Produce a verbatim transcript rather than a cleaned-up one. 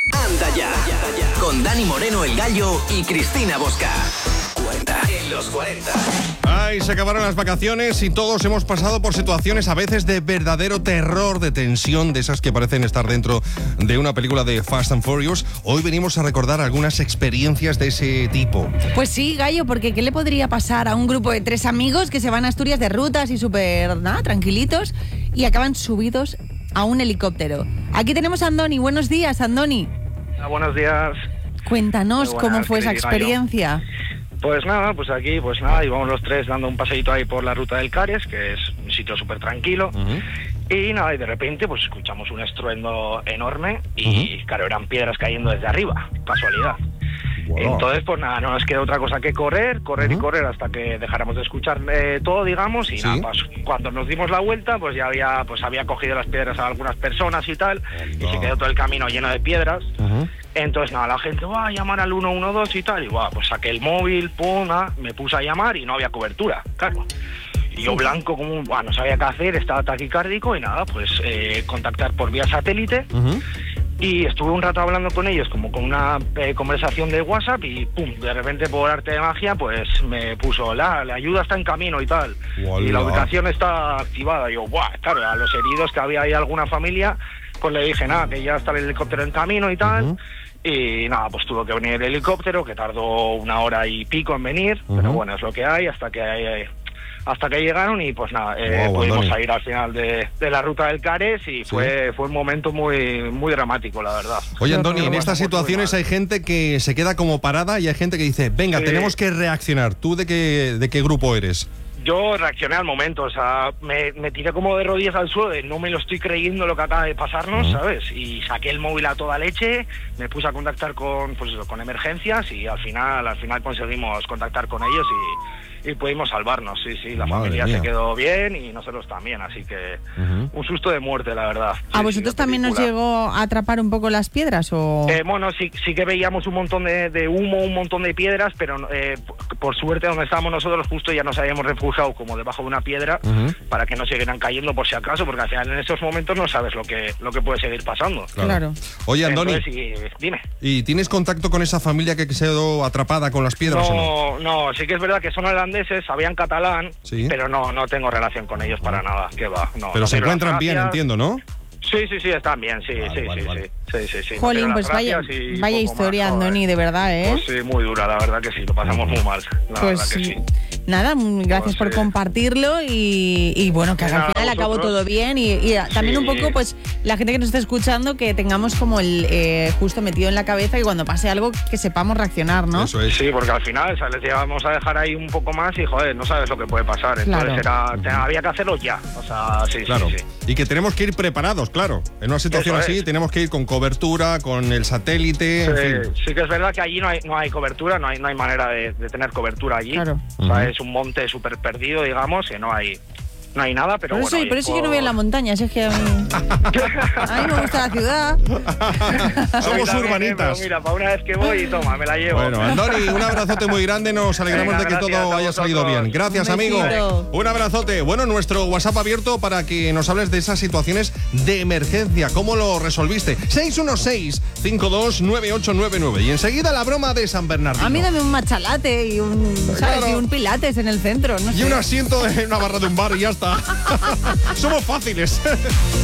Anda ya, con Dani Moreno el Gallo y Cristina Bosca. cuarenta en los cuarenta. Ay, se acabaron las vacaciones y todos hemos pasado por situaciones a veces de verdadero terror, de tensión, de esas que parecen estar dentro de una película de Fast and Furious. Hoy venimos a recordar algunas experiencias de ese tipo. Pues sí, Gallo, porque ¿qué le podría pasar a un grupo de tres amigos que se van a Asturias de rutas y súper, nada, tranquilitos y acaban subidos a un helicóptero? Aquí tenemos a Andoni. Buenos días, Andoni. Hola, buenos días. Cuéntanos Buenas, cómo fue esa Cris y experiencia. Pues nada, pues aquí, pues nada, íbamos los tres dando un paseíto ahí por la ruta del Cares, que es un sitio súper tranquilo. Uh-huh. Y nada, y de repente pues escuchamos un estruendo enorme y uh-huh. claro, eran piedras cayendo desde arriba, casualidad. Wow. Entonces, pues nada, no nos queda otra cosa que correr, correr uh-huh. y correr hasta que dejáramos de escuchar eh, todo, digamos, y ¿sí? nada, pues cuando nos dimos la vuelta, pues ya había, pues había cogido las piedras a algunas personas y tal, oh, no. y se quedó todo el camino lleno de piedras. Uh-huh. Entonces, nada, la gente va a llamar al uno uno dos y tal, y va, pues saqué el móvil, pum, nada, me puse a llamar y no había cobertura, claro. Y yo blanco como un, bueno, no sabía qué hacer, estaba taquicárdico y nada, pues eh, contactar por vía satélite. Uh-huh. Y estuve un rato hablando con ellos, como con una eh, conversación de WhatsApp, y pum, de repente por arte de magia, pues me puso, la, la ayuda está en camino y tal. Uala. Y la ubicación está activada. Y yo, ¡buah! Claro, a los heridos, que había ahí alguna familia, pues le dije, nada, que ya está el helicóptero en camino y tal. Uh-huh. Y nada, pues tuvo que venir el helicóptero, que tardó una hora y pico en venir, uh-huh. pero bueno, es lo que hay, hasta que hay... hasta que llegaron y pues nada, eh, wow, pudimos salir al final de, de la ruta del Cares y fue, sí. fue un momento muy muy dramático, la verdad. Oye, Andoni, en estas situaciones hay gente que se queda como parada y hay gente que dice, venga, sí. tenemos que reaccionar. ¿Tú de qué, de qué grupo eres? Yo reaccioné al momento, o sea, me, me tiré como de rodillas al suelo, de no me lo estoy creyendo lo que acaba de pasarnos, uh-huh. ¿sabes? Y saqué el móvil a toda leche, me puse a contactar con, pues eso, con emergencias y al final, al final conseguimos contactar con ellos y, y pudimos salvarnos, sí, sí, la Madre familia mía. Se quedó bien y nosotros también, así que uh-huh. un susto de muerte, la verdad. ¿A sí, vosotros sí, también nos llegó a atrapar un poco las piedras o...? Eh, bueno, sí, sí que veíamos un montón de, de humo, un montón de piedras, pero eh, por suerte donde estábamos nosotros justo ya nos habíamos refugiado como debajo de una piedra uh-huh. para que no siguieran cayendo por si acaso, porque al final en esos momentos no sabes lo que lo que puede seguir pasando. Claro. claro. Oye, Andoni, Entonces, y, dime. ¿Y tienes contacto con esa familia que se quedó atrapada con las piedras no, o no? No, sí que es verdad que son holandeses, sabían catalán, ¿sí? pero no no tengo relación con ellos para nada, que va. No, pero no se encuentran bien, entiendo, ¿no? Sí, sí, sí, están bien, sí, vale, sí, vale, sí, vale. sí, sí, sí, sí. Jolín, pues vaya, vaya historia, más, Andoni, de verdad, ¿eh? Pues sí, muy dura, la verdad que sí, lo pasamos muy mal, la pues verdad que sí. Nada, gracias pues, por sí. compartirlo y, y bueno, que al final acabó todo bien y, y también sí. un poco, pues, la gente que nos está escuchando, que tengamos como el eh, justo metido en la cabeza y cuando pase algo que sepamos reaccionar, ¿no? Eso es. Sí, porque al final, ¿sabes? Les íbamos a dejar ahí un poco más y, joder, no sabes lo que puede pasar. Entonces claro. era, te, había que hacerlo ya, o sea, sí, claro. sí, sí. Y que tenemos que ir preparados, claro. En una situación Eso así es. tenemos que ir con cobertura, con el satélite, sí, en fin. Sí que es verdad que allí no hay, no hay cobertura, no hay, no hay manera de, de tener cobertura allí. Claro. O sea, uh-huh. es un monte súper perdido, digamos, que no hay... No hay nada, pero, pero bueno... Eso, pero eso por... yo no voy en la montaña, si es que a mí, a mí me gusta la ciudad. Somos también, urbanitas. Eh, mira, para una vez que voy y toma, me la llevo. Bueno, Andoni, un abrazote muy grande, nos alegramos Venga, de que todo haya salido bien. Gracias, un amigo. Un abrazote. Bueno, nuestro WhatsApp abierto para que nos hables de esas situaciones de emergencia. ¿Cómo lo resolviste? seis uno seis, cinco dos nueve ocho nueve nueve. Y enseguida la broma de San Bernardino. A mí dame un machalate y un, ¿sabes? Claro. Y un pilates en el centro, no sé. Y un asiento en una barra de un bar y ya está. Somos fáciles.